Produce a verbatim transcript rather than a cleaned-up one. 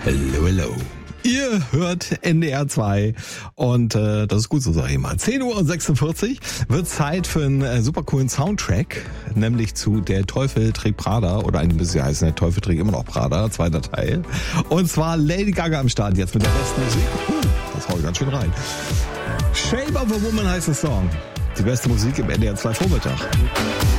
Hello, hello. Ihr hört N D R zwei und äh, das ist gut so, sag ich mal. zehn Uhr sechsundvierzig wird Zeit für einen äh, super coolen Soundtrack, nämlich zu Der Teufel trägt Prada, oder eigentlich müsste ja heißen, Der Teufel trägt immer noch Prada, zweiter Teil. Und zwar Lady Gaga am Start jetzt mit der besten Musik. Uh, das hau ich ganz schön rein. Shape of a Woman heißt der Song. Die beste Musik im N D R zwei Vormittag.